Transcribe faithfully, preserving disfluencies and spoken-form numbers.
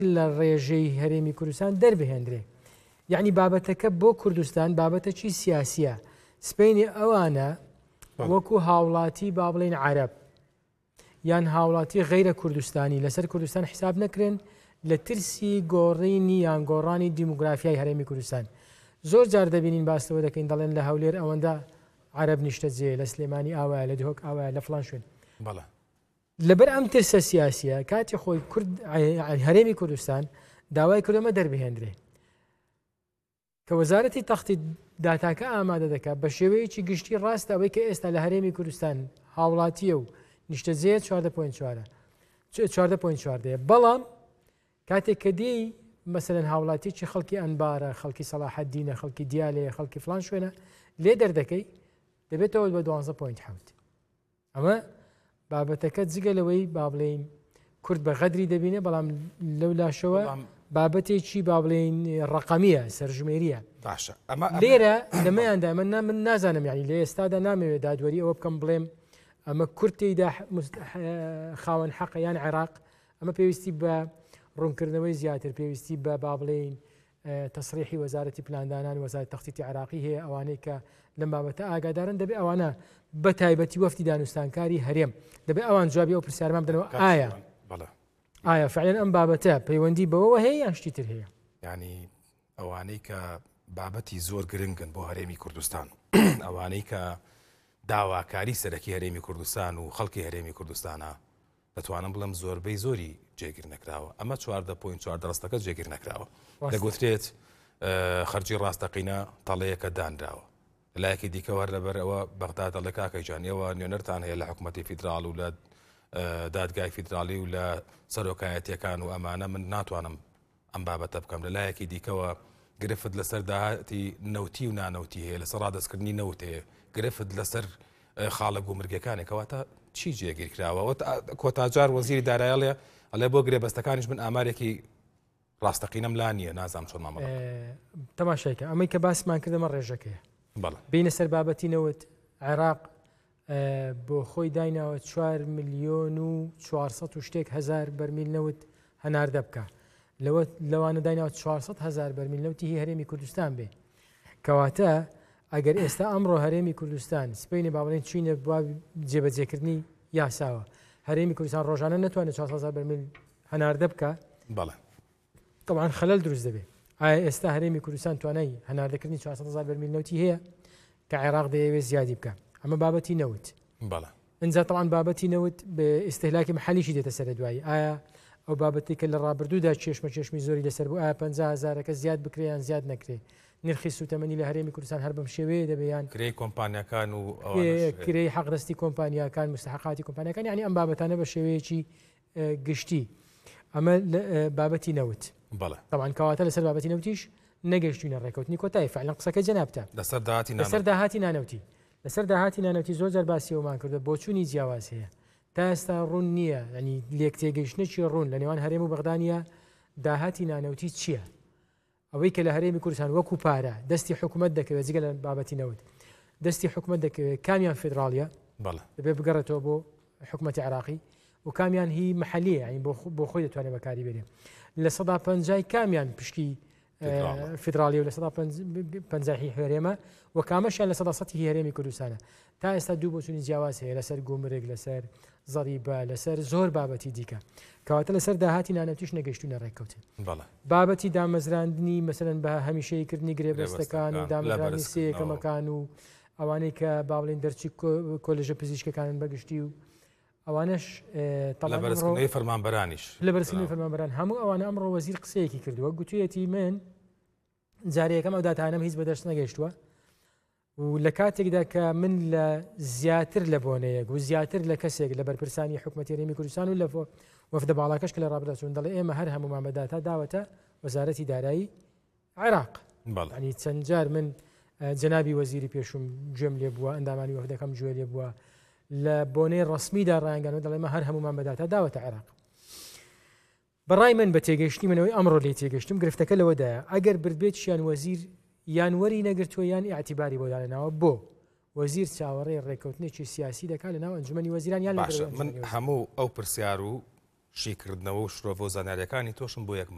لە ڕێژەی هەرێمی کوردستان دەربهێنرێ. یعنی بابەتەکە بۆ کوردستان بابەتەکی سیاسیە. سپینی ئەوانە وەکو هاوڵاتی با بڵێن عەرەب یان هاوڵاتی غەیرە کوردستانی لەسەر کوردستان حساب نەکرێن لە ترسی گۆڕینی یان گۆڕانی دیموگرافیای هەرێمی کوردستان. زۆر جار دەبینین باستەوە دەکەین دەڵێن لە هەولێر ئەوەندە عەرەب نیشتە جێ، لە سلێمانی ئاوایە، لە دهۆک ئاوایە، لە فڵان شوێن. لەبەر ئەم ترسە سیاسیە کاتی خۆی هەرێمی کوردستان داوای کردەمە دەربهێنرێ کە وەزارەتی تەختی داتاکە ئامادە دەکات بە شێوەیەکی گشتی ڕاستە ئەوەی کە ئێستا لە هەرێمی کوردستان هاوڵاتیە و نیشتەجێ چواردە پۆینت چوارە چواردە پۆینت چواردەیە. بەڵام کاتێک کە دێی مەسەلەن هاوڵاتیی خەڵکی ئەنبارە، خەڵکی سەلاحەددینە، خەڵکی دیالەیە، خەڵکی فڵان شوێنە لێ دەردەکەی دەبێتەوە بە دوانزە پۆینت حەوت. ئەمە بابەتەکە جگە لەوەی با بڵێین کورد بە غەدری دەبینێ، بەڵام لەو لاشەوە بابەتێکی با بڵێین ڕقەمیە، سەرژمێریە. باشە لێرە لەمەیاندا من من نازانم یعنی لە ئێستادا نامەوێت دادوەری ئەوە بکەم بڵێم ئەمە کورتێدا خاوەن حەقە یان عێراق، ئەمە پێویستی بە ڕوونکردنەوەی زیاتر، پێویستی بە با بڵێین تەسریحی وەزارەتی پلاندانان وەزارەتی تەختیتی عێراقی هەیە ئەوانەی کە لەم بابەتە ئاگادارن. دەبێت ئەوانە بە تایبەتی وەفتی دانوستانکاری هەرێم دەبێت ئەوان جوابی ئەو پرسیارمان بدەنەوە ئایا ئایا فعلەن ئەم بابەتە پەیوەندی بەوەوە هەیە یان شتی تر هەیە. ینی ئەوانەی کە بابەتی زۆر گرنگن بۆ هەرێمی کوردستان ئەوانەی کە داواکاری سەرەکی هەرێمی کوردستان و خەڵکی هەرێمی کوردستانە دەتوانم بڵم زۆربەی زۆری جێگیر نەکراوە. ئەمە چواردە پۆینت چواردە ڕاستەکە جێگیر نەکراوە. دەگوترێت خەرجی ڕاستەقینە تەڵەیەکە دانراوە. لایەکی دیکەوە لەبەر ئەوە بەغدا دەڵێ کاکەی جان ئێوە نوێنەرتان هەیە لە حکوومەتی فیدراڵ و لە دادگای فیدراڵی و لە سەرۆکایەتیەکان و ئەمانە من ناتوانم ئەم بابەتە بکەم. لە لایەکی دیکەوە گرفت لەسەر داهاتی نەوتی و نانەوتی هەیە، لەسەر ڕادەستکردنی نەوت هەیە، گرفت لەسەر خاڵک و مرگەکانێکەوەتە چی جێگیر کراوە. کۆتاجار وەزیری دارایەڵێ ئەڵێ بۆ گرێبەستەکانیش من ئامارێکی ڕاستەقینەم لا نییە، نازانم چۆن مامەڵە تەماشایکە ئەمەی کە باسمان کردەمە ڕێژەکەیە. بینە سەر بابەتی نەوت عێراق بۆ خۆی دایناوە چوار ملیۆن و چوارسەد و شتێک هەزار بەرمیل نەوت هەناردە بکە، لەوانە دایناوە چوارسەد هەزار بەرمیل نەوتی هی هەرێمی کوردستان بێ. کەواتە ئەگەر ئێستا ئەمڕۆ هەرێمی کوردستان سپینی با بڵێن چینە بوا جێبەجێکردنی یاساوە، هەرێمی کوردستان ڕۆژانە نەتوانێت چوارسەد هەزار بەرمیل هەناردە بکە، بەڵێ طبعاً خەلەل دروست دەبێت. ئایا ئێستا هەرێمی کوردستان توانای هەناردەکردنی چوارسەد هەزار بەرمیل نەوتی هەیە کە عێراق دەیەوێت زیادی بکە؟ ئەمە بابەتی نەوت. بەڵێ ئەنجا طبعاً بابەتی نەوت بە ئیستهلاکی محەلیشی دێتە سەر دوایی. ئایا ئەو بابەتی کە لە ڕابردوودا چێشمە چێشمی زۆری لەسەر بوو ئایا پەنجا هەزارەکە زیاد بکرێ یان زیاد نەکرێ؟ نرخی سوتەمەنی لە هەرێمی کوردستان هەر بەم شێوەیە دەبێیان کرێی کۆمپانیەکان و کرێی حەقڕستی کۆمپانیاکان مستحقاتی کۆمپانیەکان، یعنی ئەم بابەتانە بە شێوەیەکی گشتی. ئەمە بابەتی نەوت. بەڵێ طبعاً کەواتە لەسەر بابەتی نەوتیش نەگەشتوینە ڕێکەوتنی کۆتایی فعلەن قسەکە جەنابتە لەسەر داهاتی لەسەر داهاتی نانەوتی لەسەر داهاتی نانەوتی زۆر جار باسیەوەمان کردو بۆچوونی جیاواز هەیە تا ئێستا ڕوون نییە، ینی لێک تێگەیشتنێکی ڕوون لە نێوان هەرێم و بەغدانیە داهاتی نانەوتی چییە؟ ئەوەی کە لە هەرێمی کوردستان وەکو پارە دەستی حکوومەت دەکەوێت جگە لە بابەتی نەوت دەستی حکوومەت دەکەوێت کامیان فێدراڵیە دەبێت بگەڕێتەوە بۆ حکوومەتی عێراقی و کامیان هی محەلیە، ینی بۆ خۆی دەتوانێت بەکاری بێنێ. لە سەدا پەنجای کامیان پشتی فیدراڵی و لە سەدا پەنجاهی هەرێمە و کامەشیان لە سەدا سەدی هەرێمی کوردستانە. تا ئێستا دوو بۆچوونی جیاواز هەیە لەسەر گومرگ، لەسەر زەریبە، لەسەر زۆر بابەتی دیکە، کەواتە لەسەر داهاتی نانەوتیش نەگەیشتوونە ڕێککەوتن. بابەتی دامەزراندنی مەسەلەن بە هەمیشەیکردنی گرێبەستەکان و دامەزرانی سێیەکەمەکان و ئەوانەی کە با بڵێن دەرچی کۆلێژە پزیشکەکانن بەگشتی و ئەوانش لە بەرزکردنەوەی فەرمانبەرانیش لە بەرزکردنەوەی فەرمانبەران هەموو ئەوانە ئەمڕۆ وەزیر قسەیەکی کردووە، گوتوویەتی من جارێکەکەم ئەو داتانەم هیچ بەدەست نەگەیشتووە و لە کاتێکدا کە من لە زیاتر لە بۆنەیەک و زیاتر لە کەسێک لە بەرپرسانی حکوومەتی هەرێمی کوردستان و لە وەفدە باڵاکەش کە لە ڕابردەچوون دەڵێ ئێمە هەر هەمومان بە داتا داوەتە وەزارەتی دارایی عێراق. ینی چەند جار من جەنابی وەزیری پێشوم گوێم لێ بووە، ئەندامانی وەفدەکەم گوێ لێ بووە لە بۆنەی ڕسمیدا ڕایانگەانەوە دەڵێمە هەر هەمومان بە داتا داوەتە عێراق. بەڕای من بە تێگەیشتنی منەوەی ئەمڕۆ لێ تێگەشتم گرفتەکە لەوەدایە ئەگەر بردبێتیان وەزیر یان وەری نەگرتووە یان ئاعتیباری بۆ دانەناوە بۆ وەزیر چاوەڕێی ڕێککەوتنێکی سیاسی دەکات لەناو ئەنجومەنی وەزیران یان من هەموو ئەو پرسیار و شیکردنەوە و شرۆڤ و زاناریەکانی تۆشم بۆ یەک